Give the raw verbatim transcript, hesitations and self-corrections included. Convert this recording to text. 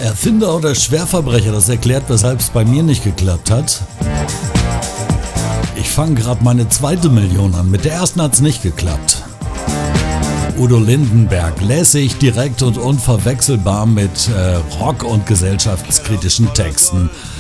Erfinder oder Schwerverbrecher, das erklärt, weshalb es bei mir nicht geklappt hat. Ich fange gerade meine zweite Million an, mit der ersten hat es nicht geklappt. Udo Lindenberg, lässig, direkt und unverwechselbar mit äh, Rock- und gesellschaftskritischen Texten.